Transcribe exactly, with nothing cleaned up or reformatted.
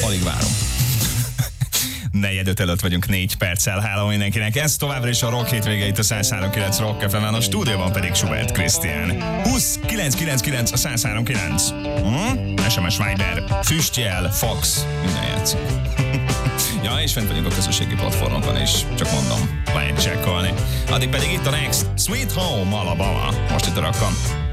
Alig várom. Negyed öt előtt vagyunk, négy perccel. Háló mindenkinek. Ez továbbra is a Rock hétvége itt a száz három kilenc Rock ef emen, a stúdióban pedig Schubert Krisztián. húsz kilenc kilenc kilenc a száz három kilenc. Hm? es em es Viber, Füstjel, Fox, minden játszik. Ja, és fent vagyunk a közösségi platformokon is, csak mondom, lehet csekkolni. Addig pedig itt a Next, Sweet Home Alabama. Most itt a Rockon.